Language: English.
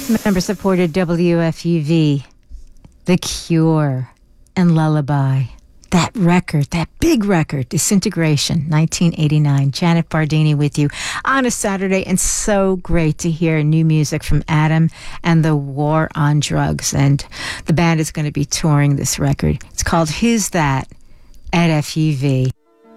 Member-supported WFUV, The Cure, and Lullaby. That record, that big record, Disintegration, 1989. Janet Bardini with you on a Saturday, and so great to hear new music from Adam and the War on Drugs. And the band is going to be touring this record. It's called Who's That at FUV.